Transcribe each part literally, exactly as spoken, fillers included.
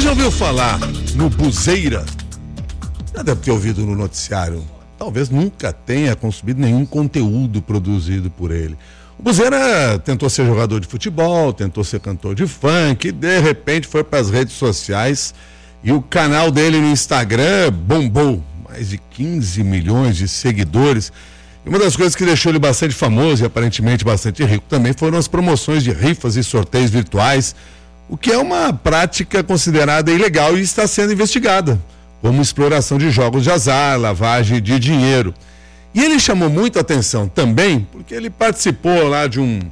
já ouviu falar no Buzeira? Já deve ter ouvido no noticiário. Talvez nunca tenha consumido nenhum conteúdo produzido por ele. O Buzeira tentou ser jogador de futebol, tentou ser cantor de funk, e de repente foi para as redes sociais e o canal dele no Instagram bombou. Mais de quinze milhões de seguidores. E uma das coisas que deixou ele bastante famoso e aparentemente bastante rico também foram as promoções de rifas e sorteios virtuais, o que é uma prática considerada ilegal e está sendo investigada, como exploração de jogos de azar, lavagem de dinheiro. E ele chamou muito a atenção também porque ele participou lá de um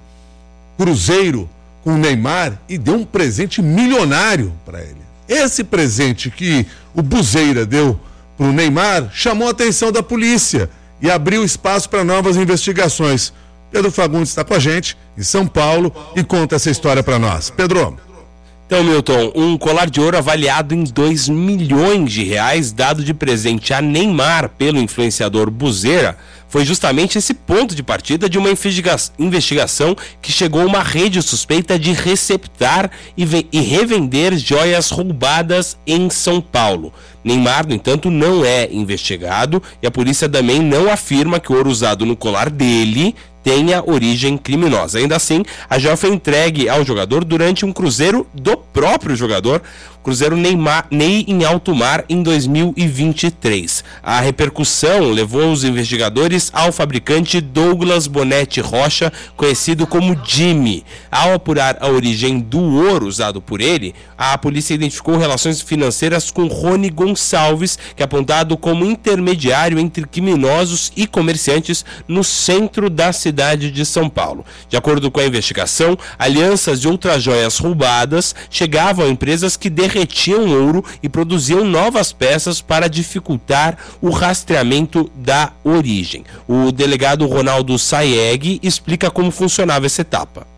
cruzeiro com o Neymar e deu um presente milionário para ele. Esse presente que o Buzeira deu para o Neymar chamou a atenção da polícia e abriu espaço para novas investigações. Pedro Fagundes está com a gente em São Paulo e conta essa história para nós. Pedro. Então, Milton, um colar de ouro avaliado em dois milhões de reais dado de presente a Neymar pelo influenciador Buzeira foi justamente esse ponto de partida de uma investigação que chegou a uma rede suspeita de receptar e, e revender joias roubadas em São Paulo. Neymar, no entanto, não é investigado e a polícia também não afirma que o ouro usado no colar dele tenha origem criminosa. Ainda assim, a joia foi entregue ao jogador durante um cruzeiro do próprio jogador, cruzeiro Neymar, Ney em alto mar em dois mil e vinte e três. A repercussão levou os investigadores ao fabricante Douglas Bonetti Rocha, conhecido como Jimmy. Ao apurar a origem do ouro usado por ele, a polícia identificou relações financeiras com Rony Gonçalves, que é apontado como intermediário entre criminosos e comerciantes no centro da cidade de São Paulo. De acordo com a investigação, alianças de outras joias roubadas chegavam a empresas que derretiam ouro e produziam novas peças para dificultar o rastreamento da origem. O delegado Ronaldo Saeg explica como funcionava essa etapa.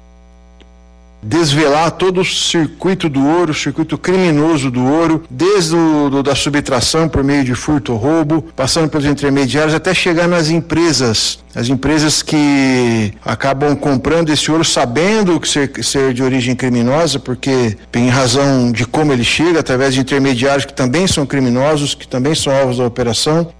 Desvelar todo o circuito do ouro, o circuito criminoso do ouro, desde o, do, da subtração por meio de furto ou roubo, passando pelos intermediários até chegar nas empresas, as empresas que acabam comprando esse ouro sabendo que ser, ser de origem criminosa, porque em razão de como ele chega, através de intermediários que também são criminosos, que também são alvos da operação.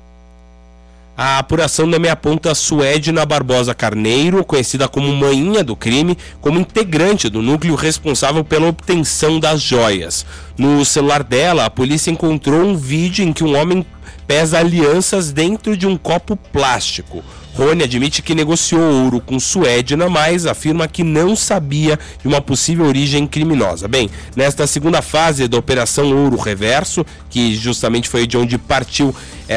A apuração também aponta Suedna Barbosa Carneiro, conhecida como Maninha do crime, como integrante do núcleo responsável pela obtenção das joias. No celular dela, a polícia encontrou um vídeo em que um homem pesa alianças dentro de um copo plástico. Rony admite que negociou ouro com Suedna, mas afirma que não sabia de uma possível origem criminosa. Bem, nesta segunda fase da Operação Ouro Reverso, que justamente foi de onde partiu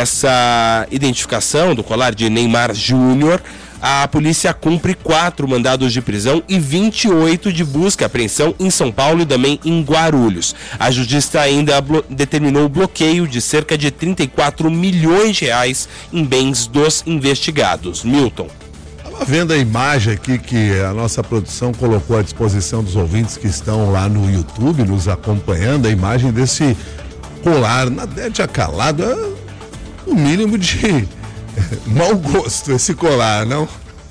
essa identificação do colar de Neymar Júnior, a polícia cumpre quatro mandados de prisão e vinte e oito de busca e apreensão em São Paulo e também em Guarulhos. A justiça ainda blo- determinou o bloqueio de cerca de trinta e quatro milhões de reais em bens dos investigados. Milton. Estava vendo a imagem aqui que a nossa produção colocou à disposição dos ouvintes que estão lá no YouTube nos acompanhando, a imagem desse colar na Dédia Calado, é o mínimo de mau gosto esse colar, não?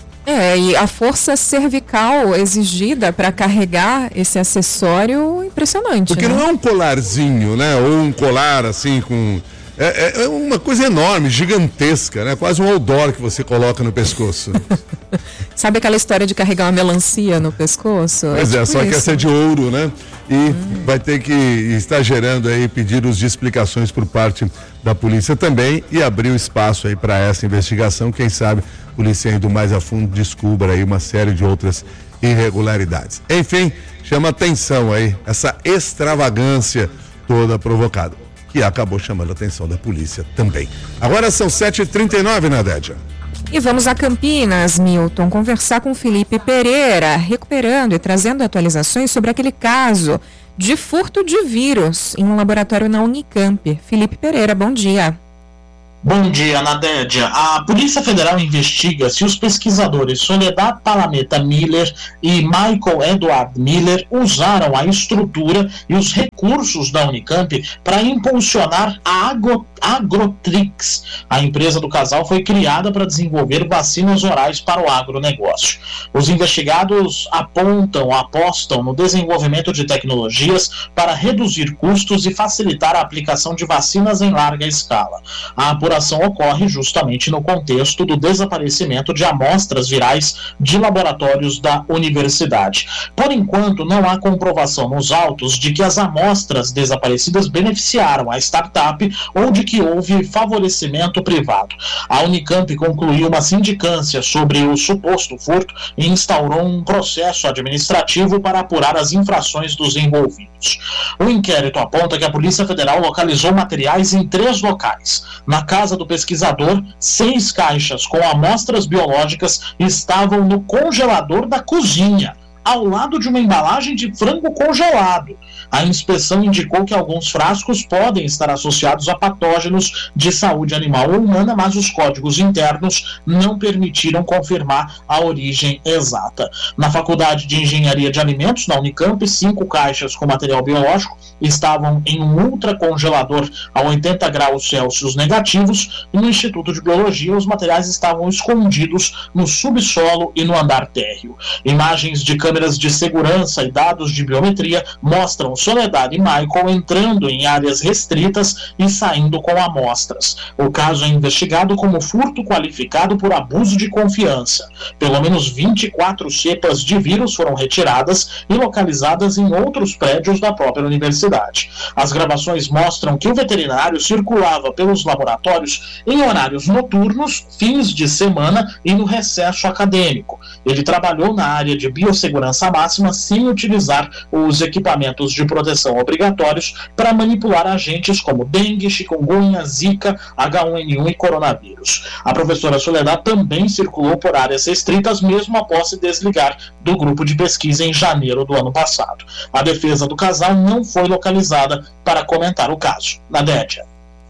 É, e a força cervical exigida para carregar esse acessório, impressionante. Porque né? não é um colarzinho, né? Ou um colar assim com... É, é uma coisa enorme, gigantesca, né? Quase um outdoor que você coloca no pescoço. Sabe aquela história de carregar uma melancia no pescoço? Pois é, é tipo só isso. que essa é de ouro, né? E hum. vai ter que estar gerando aí pedidos de explicações por parte da polícia também e abriu espaço aí para essa investigação. Quem sabe a polícia indo mais a fundo descubra aí uma série de outras irregularidades. Enfim, chama atenção aí essa extravagância toda provocada, que acabou chamando a atenção da polícia também. Agora são sete e trinta e nove, Nadédia. E vamos a Campinas, Milton, conversar com Felipe Pereira, recuperando e trazendo atualizações sobre aquele caso de furto de vírus em um laboratório na Unicamp. Felipe Pereira, bom dia. Bom dia, Nadédia. A Polícia Federal investiga se os pesquisadores Soledad Palameta Miller e Michael Edward Miller usaram a estrutura e os recursos recursos da Unicamp para impulsionar a Agro, Agrotrix. A empresa do casal foi criada para desenvolver vacinas orais para o agronegócio. Os investigados apontam, apostam no desenvolvimento de tecnologias para reduzir custos e facilitar a aplicação de vacinas em larga escala. A apuração ocorre justamente no contexto do desaparecimento de amostras virais de laboratórios da universidade. Por enquanto, não há comprovação nos autos de que as amostras desaparecidas beneficiaram a startup ou de que houve favorecimento privado. A Unicamp concluiu uma sindicância sobre o suposto furto e instaurou um processo administrativo para apurar as infrações dos envolvidos. O inquérito aponta que a Polícia Federal localizou materiais em três locais. Na casa do pesquisador, seis caixas com amostras biológicas estavam no congelador da cozinha, ao lado de uma embalagem de frango congelado. A inspeção indicou que alguns frascos podem estar associados a patógenos de saúde animal ou humana, mas os códigos internos não permitiram confirmar a origem exata. Na Faculdade de Engenharia de Alimentos, na Unicamp, cinco caixas com material biológico estavam em um ultracongelador a oitenta graus Celsius negativos, e no Instituto de Biologia os materiais estavam escondidos no subsolo e no andar térreo. Imagens de câmeras de segurança e dados de biometria mostram Soledade e Michael entrando em áreas restritas e saindo com amostras. O caso é investigado como furto qualificado por abuso de confiança. Pelo menos vinte e quatro cepas de vírus foram retiradas e localizadas em outros prédios da própria universidade. As gravações mostram que o veterinário circulava pelos laboratórios em horários noturnos, fins de semana e no recesso acadêmico. Ele trabalhou na área de biossegurança máxima sem utilizar os equipamentos de proteção obrigatórios para manipular agentes como dengue, chikungunya, zika, H um N um e coronavírus. A professora Soledad também circulou por áreas restritas mesmo após se desligar do grupo de pesquisa em janeiro do ano passado. A defesa do casal não foi localizada para comentar o caso. Nadédia.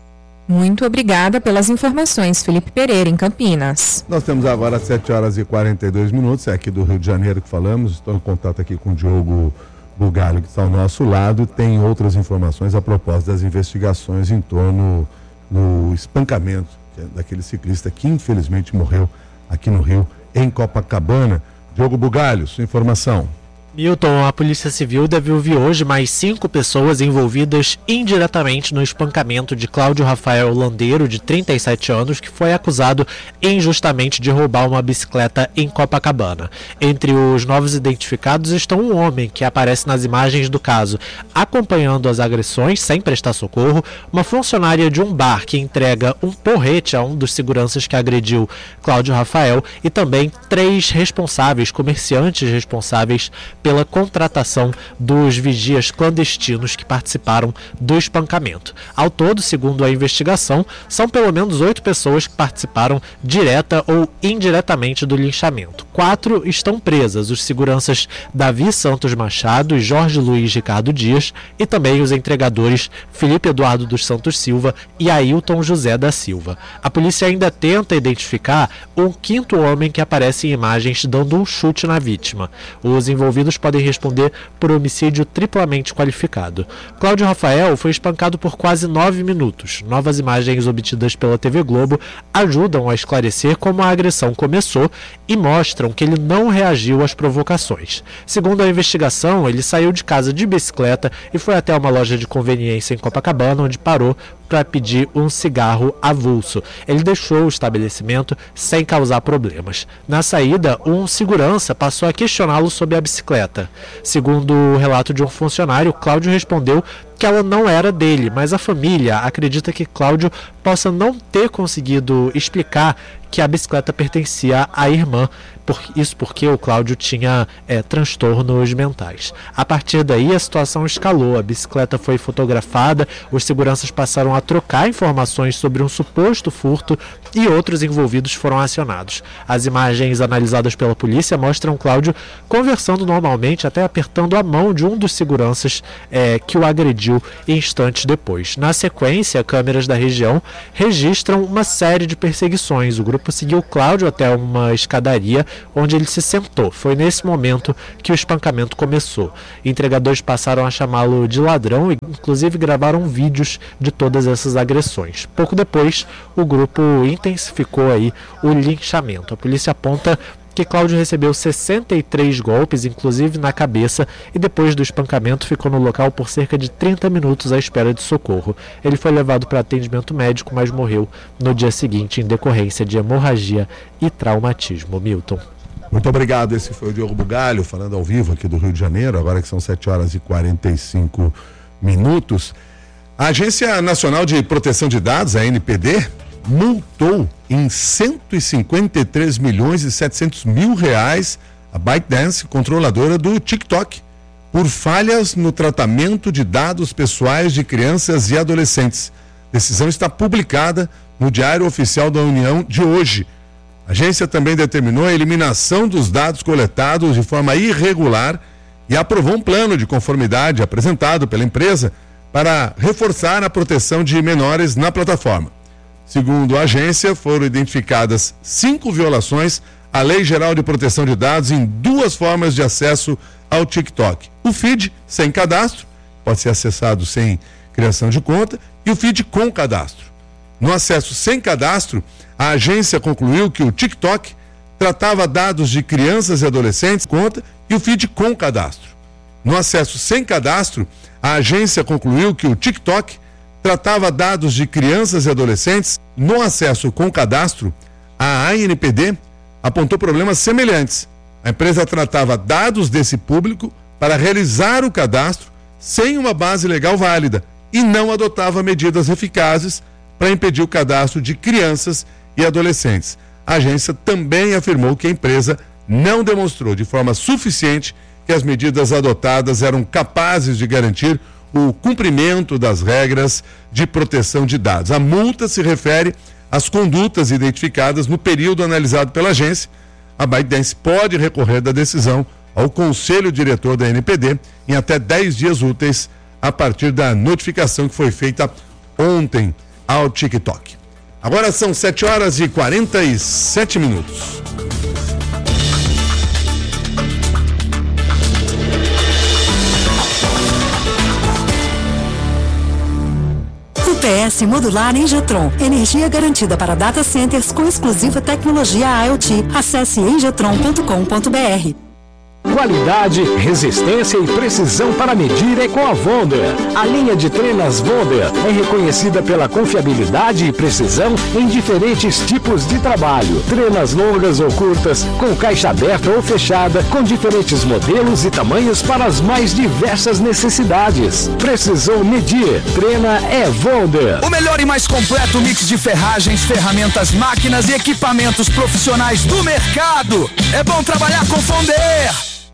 Muito obrigada pelas informações, Felipe Pereira, em Campinas. Nós temos agora sete horas e quarenta e dois minutos, é aqui do Rio de Janeiro que falamos. Estou em contato aqui com o Diogo Bugalho, que está ao nosso lado. Tem outras informações a propósito das investigações em torno do espancamento daquele ciclista que infelizmente morreu aqui no Rio, em Copacabana. Diogo Bugalho, sua informação. Milton, a Polícia Civil deve ouvir hoje mais cinco pessoas envolvidas indiretamente no espancamento de Cláudio Rafael Landeiro, de trinta e sete anos, que foi acusado injustamente de roubar uma bicicleta em Copacabana. Entre os novos identificados estão um homem que aparece nas imagens do caso acompanhando as agressões sem prestar socorro, uma funcionária de um bar que entrega um porrete a um dos seguranças que agrediu Cláudio Rafael e também três responsáveis, comerciantes responsáveis pela contratação dos vigias clandestinos que participaram do espancamento. Ao todo, segundo a investigação, são pelo menos oito pessoas que participaram direta ou indiretamente do linchamento. Quatro estão presas, os seguranças Davi Santos Machado e Jorge Luiz Ricardo Dias, e também os entregadores Felipe Eduardo dos Santos Silva e Ailton José da Silva. A polícia ainda tenta identificar um quinto homem que aparece em imagens dando um chute na vítima. Os envolvidos podem responder por homicídio triplamente qualificado. Cláudio Rafael foi espancado por quase nove minutos. Novas imagens obtidas pela T V Globo ajudam a esclarecer como a agressão começou e mostram que ele não reagiu às provocações. Segundo a investigação, ele saiu de casa de bicicleta e foi até uma loja de conveniência em Copacabana, onde parou para pedir um cigarro avulso. Ele deixou o estabelecimento sem causar problemas. Na saída, um segurança passou a questioná-lo sobre a bicicleta. Segundo o relato de um funcionário, Cláudio respondeu que ela não era dele, mas a família acredita que Cláudio possa não ter conseguido explicar que a bicicleta pertencia à irmã, por, isso porque o Cláudio tinha é, transtornos mentais. A partir daí, a situação escalou, a bicicleta foi fotografada, os seguranças passaram a trocar informações sobre um suposto furto e outros envolvidos foram acionados. As imagens analisadas pela polícia mostram Cláudio conversando normalmente, até apertando a mão de um dos seguranças é, que o agrediu explodiu instantes depois. Na sequência, câmeras da região registram uma série de perseguições. O grupo seguiu Cláudio até uma escadaria onde ele se sentou. Foi nesse momento que o espancamento começou. Entregadores passaram a chamá-lo de ladrão e inclusive gravaram vídeos de todas essas agressões. Pouco depois, o grupo intensificou aí o linchamento. A polícia aponta que Cláudio recebeu sessenta e três golpes, inclusive na cabeça, e depois do espancamento ficou no local por cerca de trinta minutos à espera de socorro. Ele foi levado para atendimento médico, mas morreu no dia seguinte em decorrência de hemorragia e traumatismo. Milton. Muito obrigado. Esse foi o Diogo Bugalho, falando ao vivo aqui do Rio de Janeiro, agora que são sete horas e quarenta e cinco minutos. A Agência Nacional de Proteção de Dados, a A N P D, multou em cento e cinquenta e três milhões e setecentos mil reais a ByteDance, controladora do TikTok, por falhas no tratamento de dados pessoais de crianças e adolescentes. A decisão está publicada no Diário Oficial da União de hoje. A agência também determinou a eliminação dos dados coletados de forma irregular e aprovou um plano de conformidade apresentado pela empresa para reforçar a proteção de menores na plataforma. Segundo a agência, foram identificadas cinco violações à Lei Geral de Proteção de Dados em duas formas de acesso ao TikTok. O feed sem cadastro, pode ser acessado sem criação de conta, e o feed com cadastro. No acesso sem cadastro, a agência concluiu que o TikTok tratava dados de crianças e adolescentes conta e o feed com cadastro. No acesso sem cadastro, a agência concluiu que o TikTok tratava dados de crianças e adolescentes. No acesso com cadastro, a A N P D apontou problemas semelhantes. A empresa tratava dados desse público para realizar o cadastro sem uma base legal válida e não adotava medidas eficazes para impedir o cadastro de crianças e adolescentes. A agência também afirmou que a empresa não demonstrou de forma suficiente que as medidas adotadas eram capazes de garantir o cumprimento das regras de proteção de dados. A multa se refere às condutas identificadas no período analisado pela agência. A ByteDance pode recorrer da decisão ao Conselho Diretor da A N P D em até dez dias úteis a partir da notificação que foi feita ontem ao TikTok. Agora são sete horas e quarenta e sete minutos. U P S modular Engetron. Energia garantida para data centers com exclusiva tecnologia IoT. Acesse engetron ponto com ponto br. Qualidade, resistência e precisão para medir é com a Wonder. A linha de trenas Wonder é reconhecida pela confiabilidade e precisão em diferentes tipos de trabalho. Trenas longas ou curtas, com caixa aberta ou fechada, com diferentes modelos e tamanhos para as mais diversas necessidades. Precisou medir, treina é Wonder. O melhor e mais completo mix de ferragens, ferramentas, máquinas e equipamentos profissionais do mercado. É bom trabalhar com Wonder.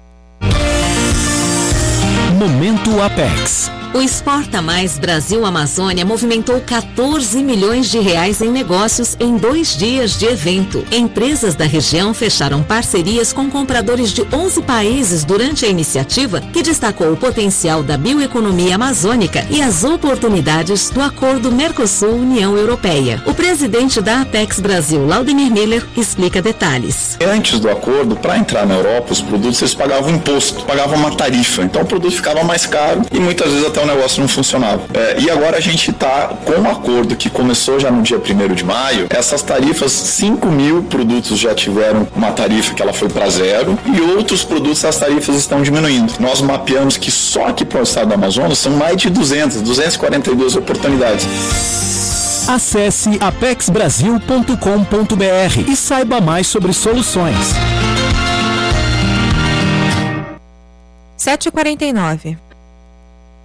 Momento Apex. O Exporta Mais Brasil Amazônia movimentou quatorze milhões de reais em negócios em dois dias de evento. Empresas da região fecharam parcerias com compradores de onze países durante a iniciativa, que destacou o potencial da bioeconomia amazônica e as oportunidades do acordo Mercosul-União Europeia. O presidente da Apex Brasil, Laudemir Miller, explica detalhes. Antes do acordo, para entrar na Europa, os produtos eles pagavam imposto, pagavam uma tarifa, então o produto ficava mais caro e muitas vezes até o negócio não funcionava. É, e agora a gente está com um acordo que começou já no dia primeiro de maio. Essas tarifas, cinco mil produtos já tiveram uma tarifa que ela foi para zero e outros produtos as tarifas estão diminuindo. Nós mapeamos que só aqui para o estado do Amazonas são mais de duzentas, duzentas e quarenta e duas oportunidades. Acesse apex brasil ponto com ponto br e saiba mais sobre soluções. sete e quarenta e nove.